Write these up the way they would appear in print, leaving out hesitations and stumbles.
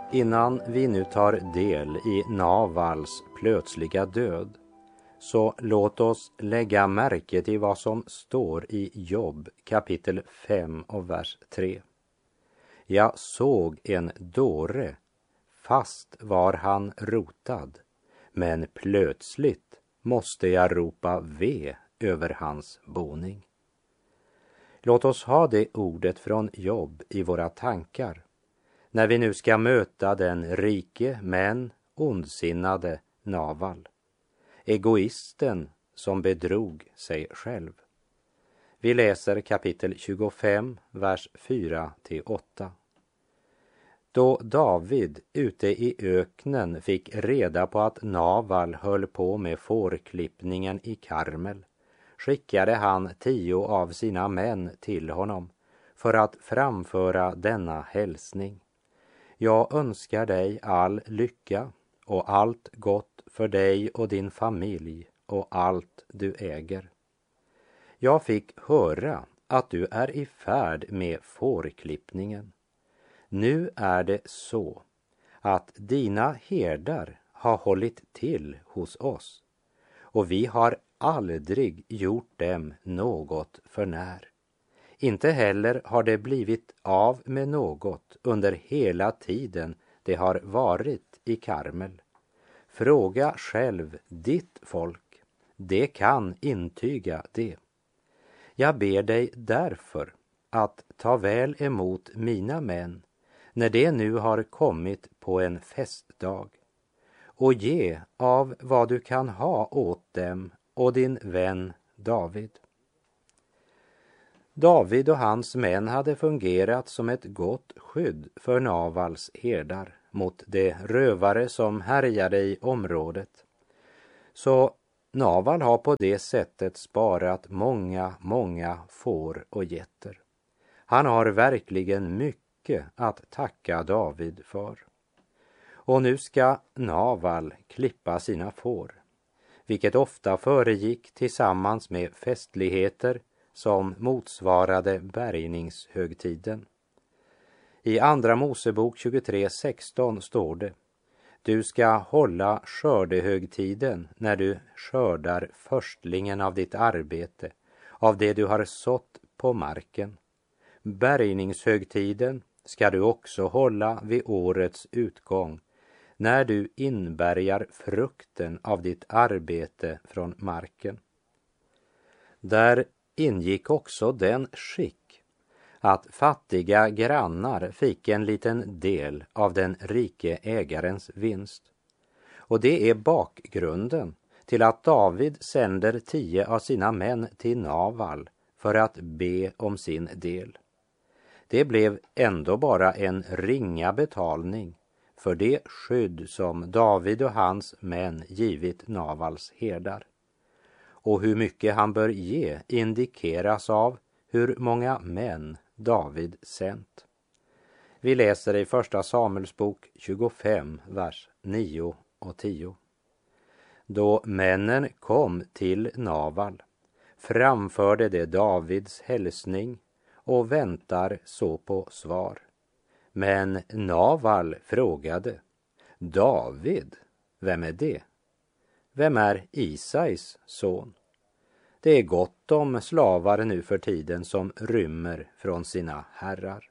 Innan vi nu tar del i Navals plötsliga död, så låt oss lägga märke till vad som står i Jobb kapitel 5 och vers 3. Jag såg en dåre, fast var han rotad, men plötsligt måste jag ropa ve över hans boning. Låt oss ha det ordet från Jobb i våra tankar när vi nu ska möta den rike men ondsinnade Naval, egoisten som bedrog sig själv. Vi läser kapitel 25, vers 4-8. Då David ute i öknen fick reda på att Naval höll på med fårklippningen i Karmel, skickade han 10 av sina män till honom för att framföra denna hälsning. Jag önskar dig all lycka och allt gott för dig och din familj och allt du äger. Jag fick höra att du är i färd med fårklippningen. Nu är det så att dina herdar har hållit till hos oss och vi har aldrig gjort dem något förnär. Inte heller har det blivit av med något under hela tiden det har varit i Karmel. Fråga själv ditt folk, det kan intyga det. Jag ber dig därför att ta väl emot mina män när de nu har kommit på en festdag, och ge av vad du kan ha åt dem och din vän David. David och hans män hade fungerat som ett gott skydd för Navals herdar mot de rövare som härjade i området. Så Naval har på det sättet sparat många får och getter. Han har verkligen mycket att tacka David för. Och nu ska Naval klippa sina får, vilket ofta föregick tillsammans med festligheter som motsvarade bärgningshögtiden. I andra Mosebok 23:16 står det: Du ska hålla skördehögtiden när du skördar förstlingen av ditt arbete, av det du har sått på marken. Bärgningshögtiden ska du också hålla vid årets utgång, när du inbärgar frukten av ditt arbete från marken. Där ingick också den skick att fattiga grannar fick en liten del av den rike ägarens vinst. Och det är bakgrunden till att David sänder 10 av sina män till Naval för att be om sin del. Det blev ändå bara en ringa betalning för det skydd som David och hans män givit Navals herdar. Och hur mycket han bör ge indikeras av hur många män David sänt. Vi läser i första Samuelsbok 25, vers 9 och 10. Då männen kom till Naval framförde de Davids hälsning och väntar så på svar. Men Naval frågade: David, vem är det? Vem är Isais son? Det är gott om slavar nu för tiden som rymmer från sina herrar.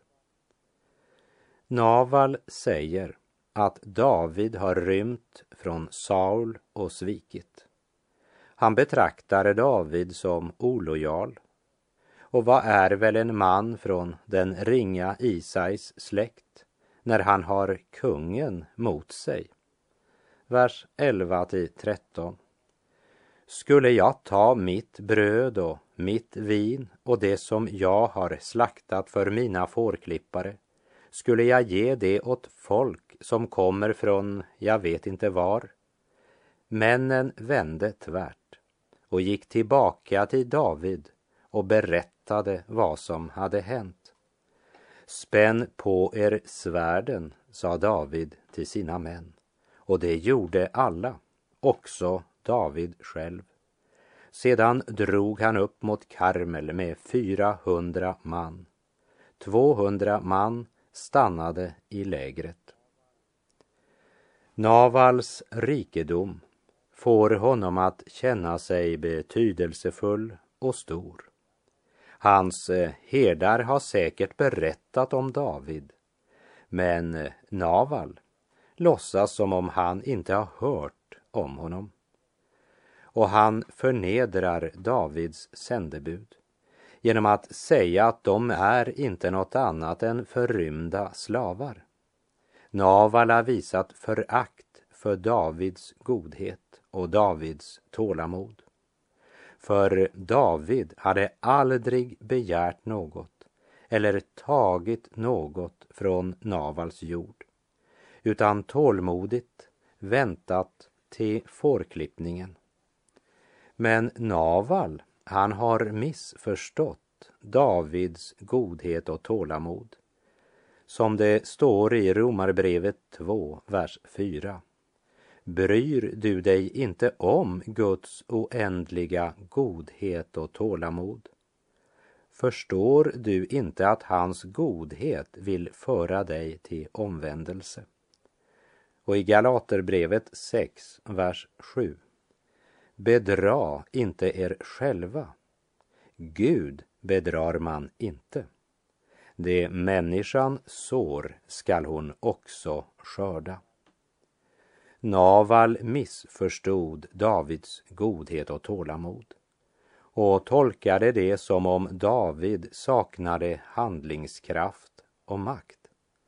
Naval säger att David har rymt från Saul och svikit. Han betraktar David som olojal. Och vad är väl en man från den ringa Isais släkt när han har kungen mot sig? Vers 11-13. Skulle jag ta mitt bröd och mitt vin och det som jag har slaktat för mina fårklippare, skulle jag ge det åt folk som kommer från jag vet inte var? Männen vände tvärt och gick tillbaka till David och berättade vad som hade hänt. Spänn på er svärden, sa David till sina män, och det gjorde alla, också David själv. Sedan drog han upp mot Karmel med 400 man. 200 man stannade i lägret. Navals rikedom får honom att känna sig betydelsefull och stor. Hans herdar har säkert berättat om David, men Naval låtsas som om han inte har hört om honom. Och han förnedrar Davids sändebud genom att säga att de är inte något annat än förrymda slavar. Naval har visat förakt för Davids godhet och Davids tålamod. För David hade aldrig begärt något eller tagit något från Navals jord, utan tålmodigt väntat till fårklippningen. Men Naval, han har missförstått Davids godhet och tålamod. Som det står i Romarbrevet 2, vers 4. Bryr du dig inte om Guds oändliga godhet och tålamod? Förstår du inte att hans godhet vill föra dig till omvändelse? Och i Galaterbrevet 6, vers 7. Bedra inte er själva. Gud bedrar man inte. Det människan sår skall hon också skörda. Naval missförstod Davids godhet och tålamod och tolkade det som om David saknade handlingskraft och makt.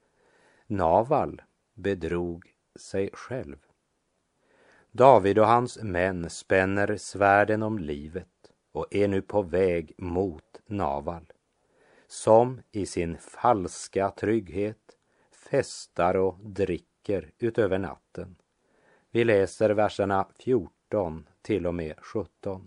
Naval bedrog sig själv. David och hans män spänner svärden om livet och är nu på väg mot Naval, som i sin falska trygghet festar och dricker utöver natten. Vi läser verserna 14 till och med 17.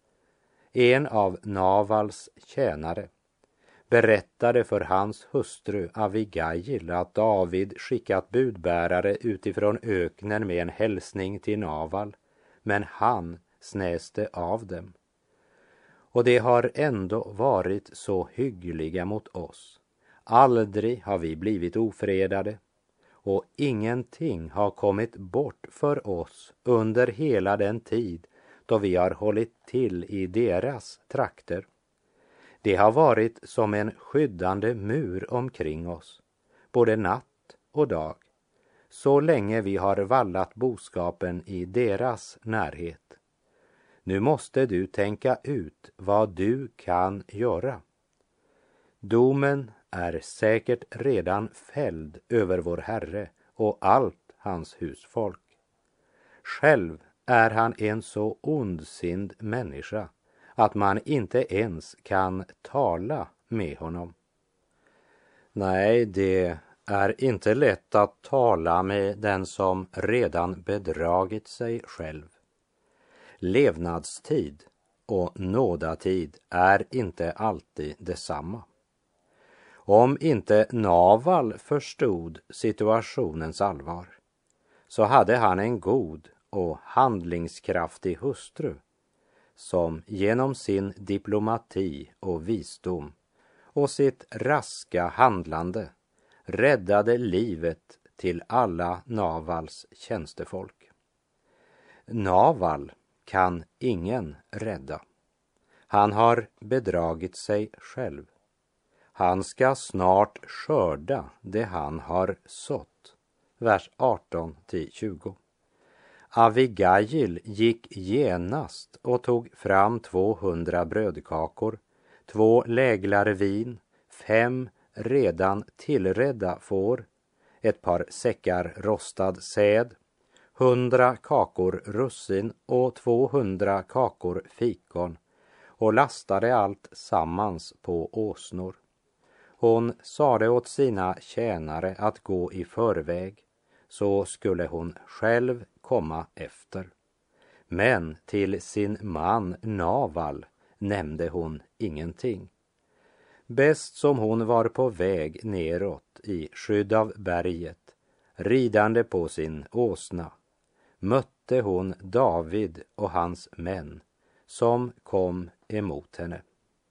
En av Navals tjänare berättade för hans hustru Abigail att David skickat budbärare utifrån öknen med en hälsning till Naval, men han snäste av dem. Och det har ändå varit så hyggliga mot oss. Aldrig har vi blivit ofredade, och ingenting har kommit bort för oss under hela den tid då vi har hållit till i deras trakter. Det har varit som en skyddande mur omkring oss, både natt och dag, så länge vi har vallat boskapen i deras närhet. Nu måste du tänka ut vad du kan göra. Domen är säkert redan fälld över vår Herre och allt hans husfolk. Själv är han en så ondsind människa att man inte ens kan tala med honom. Nej, det är inte lätt att tala med den som redan bedragit sig själv. Levnadstid och nådatid är inte alltid detsamma. Om inte Naval förstod situationens allvar, så hade han en god och handlingskraftig hustru som genom sin diplomati och visdom och sitt raska handlande räddade livet till alla Navals tjänstefolk. Naval kan ingen rädda. Han har bedragit sig själv. Han ska snart skörda det han har sått. Vers 18-20. Abigail gick genast och tog fram 200 brödkakor, 2 läglar vin, 5 redan tillredda får, ett par säckar rostad säd, 100 kakor russin och 200 kakor fikon, och lastade allt sammans på åsnor. Hon sade åt sina tjänare att gå i förväg, så skulle hon själv komma efter. Men till sin man Naval nämnde hon ingenting. Bäst som hon var på väg neråt i skydd av berget, ridande på sin åsna, mötte hon David och hans män som kom emot henne.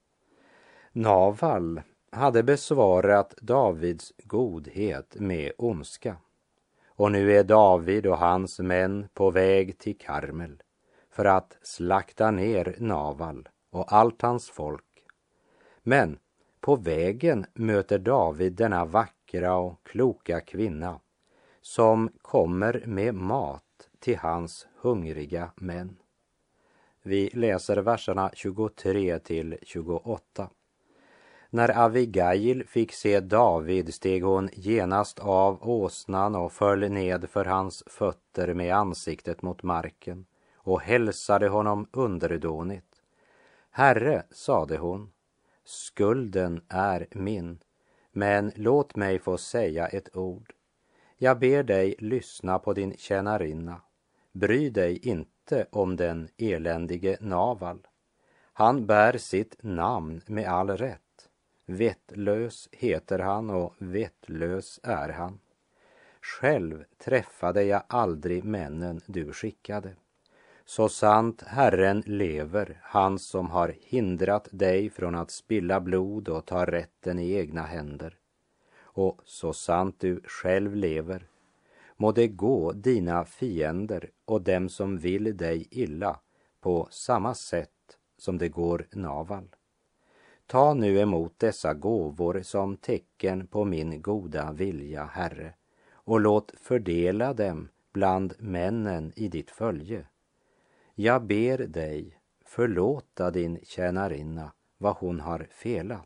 Naval hade besvarat Davids godhet med ondska, Och nu är David och hans män på väg till Karmel för att slakta ner Naval och allt hans folk. Men på vägen möter David denna vackra och kloka kvinna som kommer med mat till hans hungriga män. Vi läser verserna 23 till 28. När Abigail fick se David steg hon genast av åsnan och föll ned för hans fötter med ansiktet mot marken och hälsade honom underdånigt. Herre, sade hon, skulden är min, men låt mig få säga ett ord. Jag ber dig lyssna på din tjänarinna. Bry dig inte om den eländige Naval. Han bär sitt namn med all rätt. Vettlös heter han och vettlös är han. Själv träffade jag aldrig männen du skickade. Så sant Herren lever, han som har hindrat dig från att spilla blod och ta rätten i egna händer. Och så sant du själv lever, må det gå dina fiender och dem som vill dig illa på samma sätt som det går Naval. Ta nu emot dessa gåvor som tecken på min goda vilja, Herre, och låt fördela dem bland männen i ditt följe. Jag ber dig förlåta din tjänarinna vad hon har felat.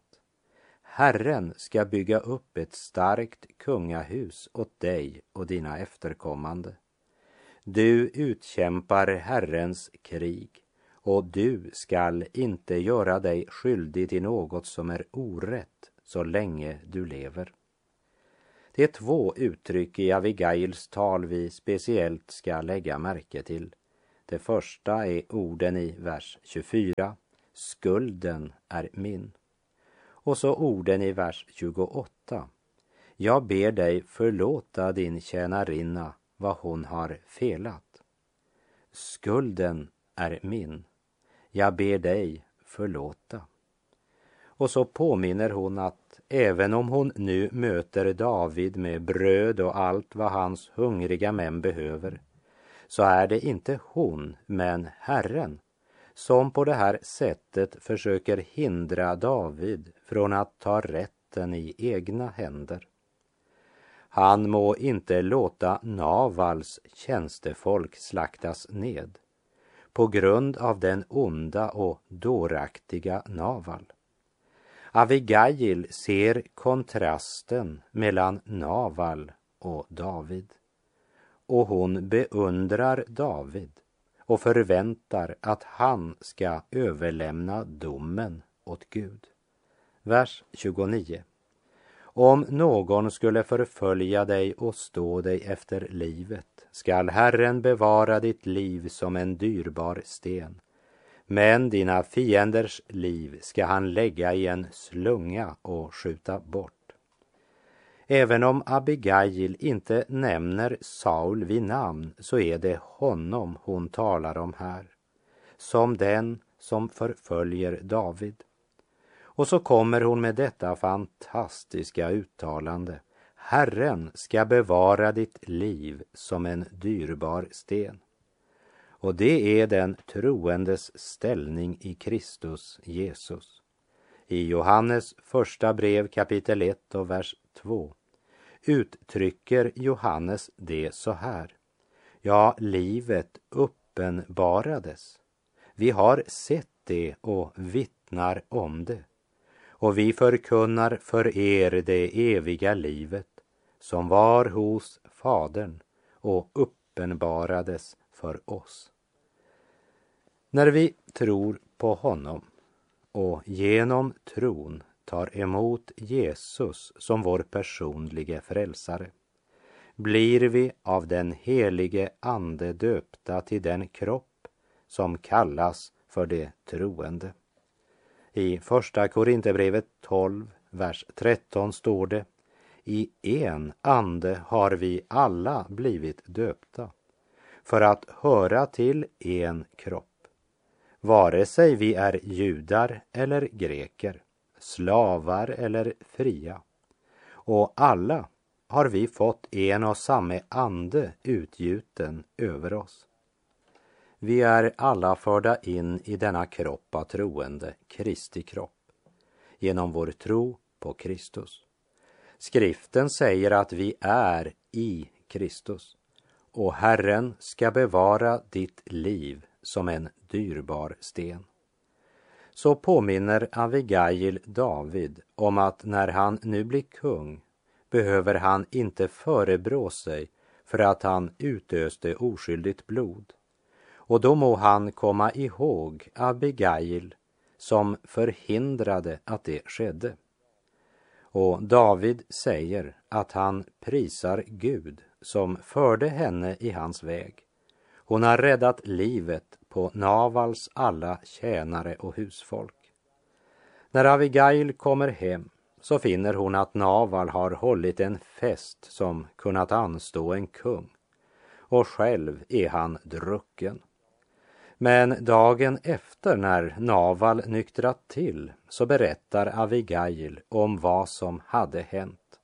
Herren ska bygga upp ett starkt kungahus åt dig och dina efterkommande. Du utkämpar Herrens krig, och du skall inte göra dig skyldig till något som är orätt så länge du lever. Det är 2 uttryck i Abigails tal vi speciellt ska lägga märke till. Det första är orden i vers 24, skulden är min. Och så orden i vers 28, jag ber dig förlåta din tjänarinna vad hon har felat. Skulden är min. Jag ber dig förlåta. Och så påminner hon att även om hon nu möter David med bröd och allt vad hans hungriga män behöver, så är det inte hon, men Herren, som på det här sättet försöker hindra David från att ta rätten i egna händer. Han må inte låta Navals tjänstefolk slaktas ned på grund av den onda och dåraktiga Naval. Abigail ser kontrasten mellan Naval och David, och hon beundrar David och förväntar att han ska överlämna domen åt Gud. Vers 29. Om någon skulle förfölja dig och stå dig efter livet, skall Herren bevara ditt liv som en dyrbar sten. Men dina fienders liv ska han lägga i en slunga och skjuta bort. Även om Abigail inte nämner Saul vid namn, så är det honom hon talar om här, som den som förföljer David. Och så kommer hon med detta fantastiska uttalande. Herren ska bevara ditt liv som en dyrbar sten. Och det är den troendes ställning i Kristus Jesus. I Johannes första brev kapitel 1 och vers 2 uttrycker Johannes det så här. Ja, livet uppenbarades. Vi har sett det och vittnar om det. Och vi förkunnar för er det eviga livet som var hos Fadern och uppenbarades för oss. När vi tror på honom och genom tron tar emot Jesus som vår personliga frälsare, blir vi av den helige ande döpta till den kropp som kallas för det troende. I första Korinthierbrevet 12, vers 13 står det: i en ande har vi alla blivit döpta för att höra till en kropp. Vare sig vi är judar eller greker, slavar eller fria, och alla har vi fått en och samma ande utgjuten över oss. Vi är alla förda in i denna kropp av troende, Kristi kropp, genom vår tro på Kristus. Skriften säger att vi är i Kristus, och Herren ska bevara ditt liv som en dyrbar sten. Så påminner Abigail David om att när han nu blir kung behöver han inte förebrå sig för att han utöste oskyldigt blod. Och då må han komma ihåg Abigail som förhindrade att det skedde. Och David säger att han prisar Gud som förde henne i hans väg. Hon har räddat livet på Navals alla tjänare och husfolk. När Abigail kommer hem så finner hon att Naval har hållit en fest som kunnat anstå en kung. Och själv är han drucken. Men dagen efter när Naval nyktrat till så berättar Abigail om vad som hade hänt.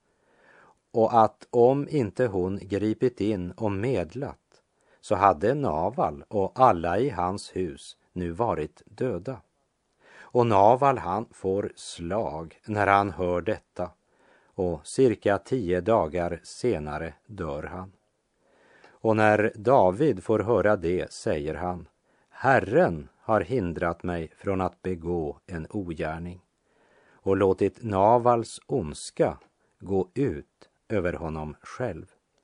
Och att om inte hon gripit in och medlat så hade Naval och alla i hans hus nu varit döda. Och Naval han får slag när han hör detta, och cirka 10 dagar senare dör han. Och när David får höra det säger han: Herren har hindrat mig från att begå en ogärning och låtit Navals ondska gå ut över honom själv.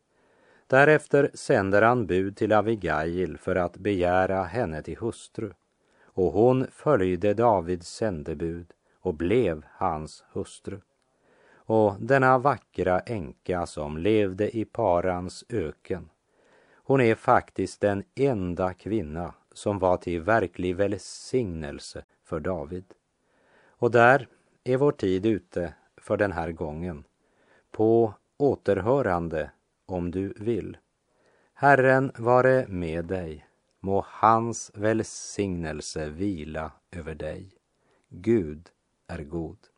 Därefter sänder han bud till Abigail för att begära henne till hustru, och hon följde Davids sändebud och blev hans hustru. Och denna vackra änka som levde i Parans öken, hon är faktiskt den enda kvinna som var till verklig välsignelse för David. Och där är vår tid ute för den här gången. På återhörande om du vill. Herren vare med dig. Må hans välsignelse vila över dig. Gud är god.